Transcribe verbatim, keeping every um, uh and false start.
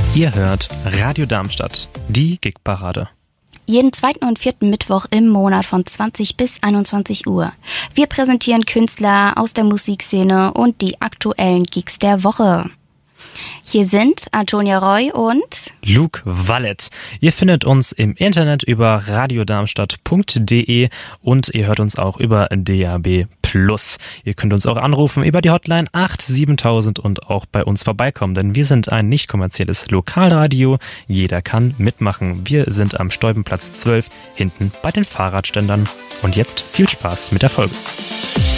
Ihr hört Radio Darmstadt, die Gigparade. Jeden zweiten und vierten Mittwoch im Monat von zwanzig bis einundzwanzig Uhr. Wir präsentieren Künstler aus der Musikszene und die aktuellen Gigs der Woche. Hier sind Antonia Roy und Luke Wallet. Ihr findet uns im Internet über radiodarmstadt punkt de und ihr hört uns auch über D A B plus. Ihr könnt uns auch anrufen über die Hotline acht siebentausend und auch bei uns vorbeikommen, denn wir sind ein nicht kommerzielles Lokalradio. Jeder kann mitmachen. Wir sind am Steubenplatz zwölf hinten bei den Fahrradständern. Und jetzt viel Spaß mit der Folge.